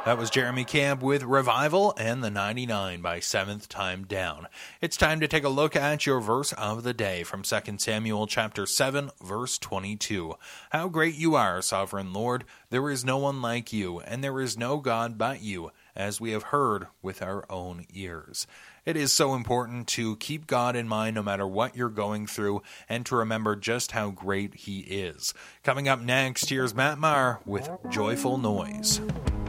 That was Jeremy Camp with Revival and the 99 by Seventh Time Down. It's time to take a look at your verse of the day from 2 Samuel chapter 7, verse 22. How great you are, sovereign Lord! There is no one like you, and there is no God but you, as we have heard with our own ears. It is so important to keep God in mind no matter what you're going through, and to remember just how great He is. Coming up next, here's Matt Maher with Joyful Noise.